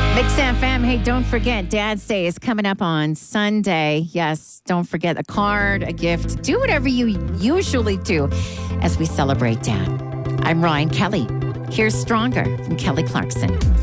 Mix FM. Hey, don't forget, Dad's Day is coming up on Sunday. Yes, don't forget a card, a gift. Do whatever you usually do as we celebrate Dad. I'm Ryan Kelly. Here's Stronger from Kelly Clarkson.